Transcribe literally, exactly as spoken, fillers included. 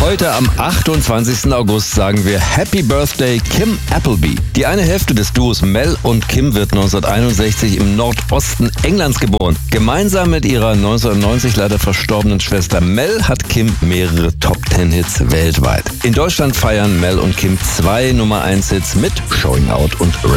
Heute am achtundzwanzigsten August sagen wir Happy Birthday Kim Appleby. Die eine Hälfte des Duos Mel und Kim wird neunzehnhunderteinundsechzig im Nordosten Englands geboren. Gemeinsam mit ihrer neunzehnhundertneunzig leider verstorbenen Schwester Mel hat Kim mehrere Top-Ten-Hits weltweit. In Deutschland feiern Mel und Kim zwei Nummer eins Hits mit Showing Out und